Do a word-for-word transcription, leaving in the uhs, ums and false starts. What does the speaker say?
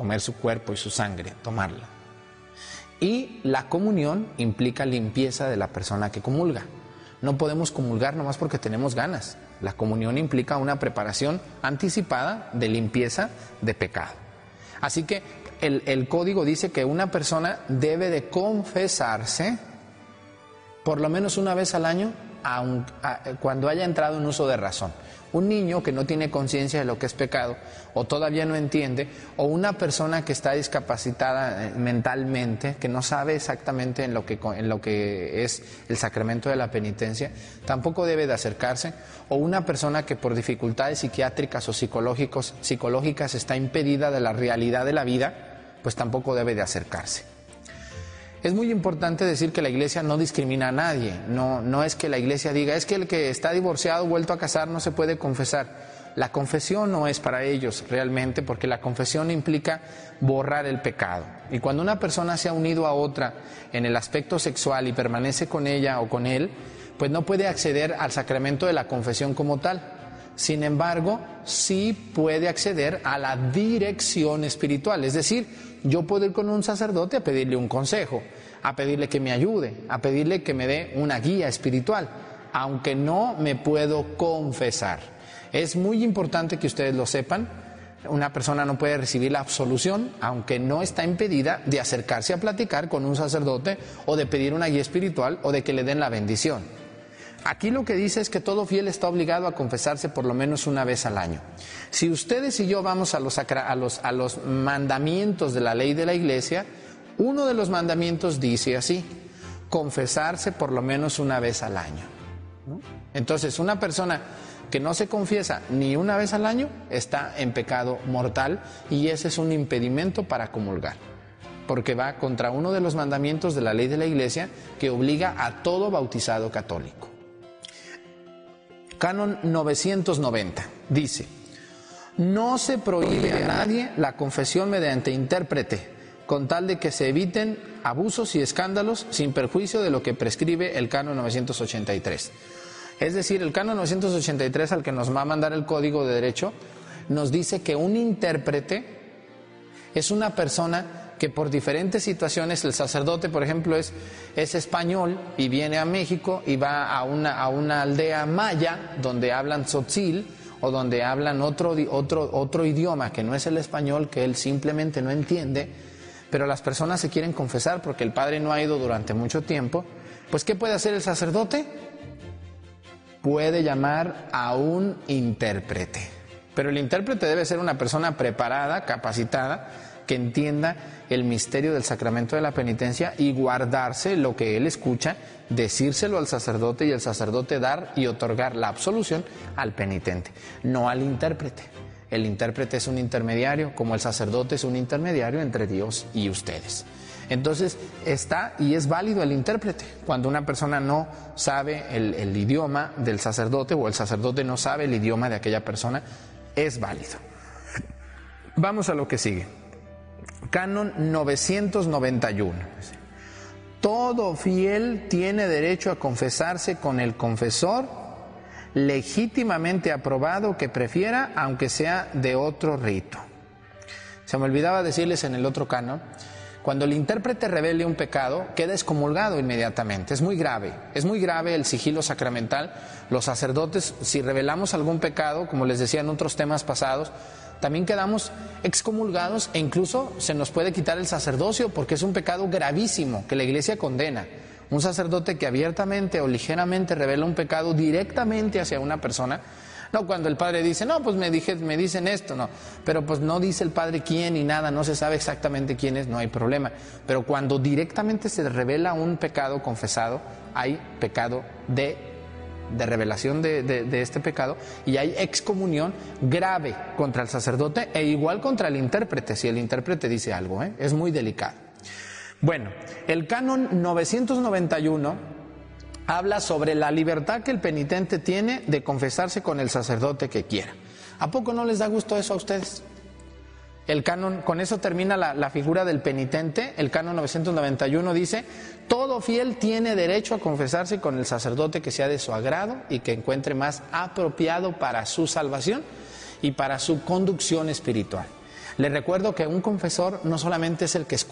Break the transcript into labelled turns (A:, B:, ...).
A: comer su cuerpo y su sangre, tomarla. Y la comunión implica limpieza de la persona que comulga. No podemos comulgar nomás porque tenemos ganas. La comunión implica una preparación anticipada de limpieza de pecado. Así que el, el código dice que una persona debe de confesarse por lo menos una vez al año aun, a, cuando haya entrado en uso de razón. Un niño que no tiene conciencia de lo que es pecado o todavía no entiende, o una persona que está discapacitada mentalmente, que no sabe exactamente en lo que, en lo que es el sacramento de la penitencia, tampoco debe de acercarse, o una persona que por dificultades psiquiátricas o psicológicos, psicológicas está impedida de la realidad de la vida, pues tampoco debe de acercarse. Es muy importante decir que la Iglesia no discrimina a nadie. No, no es que la Iglesia diga, es que el que está divorciado, vuelto a casar, no se puede confesar. La confesión no es para ellos realmente, porque la confesión implica borrar el pecado. Y cuando una persona se ha unido a otra en el aspecto sexual y permanece con ella o con él, pues no puede acceder al sacramento de la confesión como tal. Sin embargo, sí puede acceder a la dirección espiritual. Es decir, yo puedo ir con un sacerdote a pedirle un consejo, a pedirle que me ayude, a pedirle que me dé una guía espiritual, aunque no me puedo confesar. Es muy importante que ustedes lo sepan. Una persona no puede recibir la absolución, aunque no está impedida de acercarse a platicar con un sacerdote o de pedir una guía espiritual o de que le den la bendición. Aquí lo que dice es que todo fiel está obligado a confesarse por lo menos una vez al año. Si ustedes y yo vamos a los, a los, a los mandamientos de la ley de la Iglesia, uno de los mandamientos dice así: confesarse por lo menos una vez al año. Entonces, una persona que no se confiesa ni una vez al año está en pecado mortal, y ese es un impedimento para comulgar, porque va contra uno de los mandamientos de la ley de la Iglesia que obliga a todo bautizado católico. Canon novecientos noventa dice: no se prohíbe a nadie la confesión mediante intérprete, con tal de que se eviten abusos y escándalos sin perjuicio de lo que prescribe el Canon novecientos ochenta y tres. Es decir, el Canon novecientos ochenta y tres, al que nos va a mandar el Código de Derecho, nos dice que un intérprete es una persona que por diferentes situaciones, el sacerdote, por ejemplo, es, es español y viene a México y va a una, a una aldea maya donde hablan tzotzil o donde hablan otro, otro, otro idioma que no es el español, que él simplemente no entiende, pero las personas se quieren confesar porque el padre no ha ido durante mucho tiempo. Pues, ¿qué puede hacer el sacerdote? Puede llamar a un intérprete, pero el intérprete debe ser una persona preparada, capacitada, que entienda el misterio del sacramento de la penitencia y guardarse lo que él escucha, decírselo al sacerdote y el sacerdote dar y otorgar la absolución al penitente, no al intérprete. El intérprete es un intermediario, como el sacerdote es un intermediario entre Dios y ustedes. Entonces está y es válido el intérprete. Cuando una persona no sabe el, el idioma del sacerdote o el sacerdote no sabe el idioma de aquella persona, es válido. Vamos a lo que sigue. Canon novecientos noventa y uno. Todo fiel tiene derecho a confesarse con el confesor legítimamente aprobado que prefiera, aunque sea de otro rito. Se me olvidaba decirles en el otro canon, cuando el intérprete revele un pecado, queda excomulgado inmediatamente. Es muy grave, es muy grave el sigilo sacramental. Los sacerdotes, si revelamos algún pecado, como les decía en otros temas pasados, también quedamos excomulgados e incluso se nos puede quitar el sacerdocio porque es un pecado gravísimo que la Iglesia condena. Un sacerdote que abiertamente o ligeramente revela un pecado directamente hacia una persona, no cuando el padre dice, no, pues me, dije, me dicen esto, no, pero pues no dice el padre quién ni nada, no se sabe exactamente quién es, no hay problema. Pero cuando directamente se revela un pecado confesado, hay pecado de de revelación de, de, de este pecado, y hay excomunión grave contra el sacerdote e igual contra el intérprete, si el intérprete dice algo, ¿eh? Es muy delicado. Bueno, el canon novecientos noventa y uno habla sobre la libertad que el penitente tiene de confesarse con el sacerdote que quiera. ¿A poco no les da gusto eso a ustedes? El canon, con eso termina la, la figura del penitente. El canon novecientos noventa y uno dice: todo fiel tiene derecho a confesarse con el sacerdote que sea de su agrado y que encuentre más apropiado para su salvación y para su conducción espiritual. Les recuerdo que un confesor no solamente es el que escucha